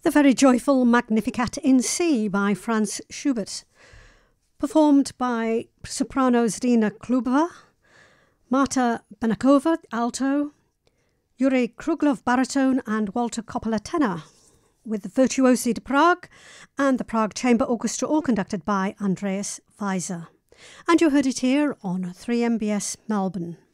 The very joyful Magnificat in C by Franz Schubert, performed by sopranos Dina Klubova, Marta Benakova, alto, Yuri Kruglov, baritone, and Walter Coppola, tenor, with the Virtuosi de Prague and the Prague Chamber Orchestra, all conducted by Andreas Weiser. And you heard it here on 3MBS Melbourne.